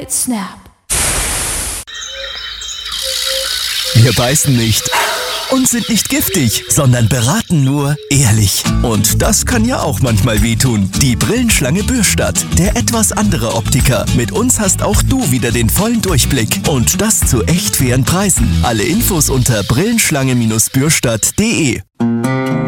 Colgate Snap. Wir beißen nicht und sind nicht giftig, sondern beraten nur ehrlich. Und das kann ja auch manchmal wehtun. Die Brillenschlange Bürstadt, der etwas andere Optiker. Mit uns hast auch du wieder den vollen Durchblick. Und das zu echt fairen Preisen. Alle Infos unter brillenschlange-bürstadt.de.